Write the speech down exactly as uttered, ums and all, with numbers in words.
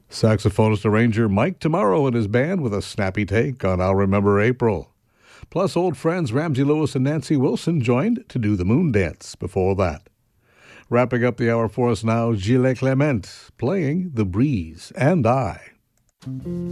Saxophonist arranger Mike Tomorrow and his band with a snappy take on I'll Remember April. Plus, old friends Ramsey Lewis and Nancy Wilson joined to do the Moon Dance before that. Wrapping up the hour for us now, Gilles Clement playing The Breeze and I.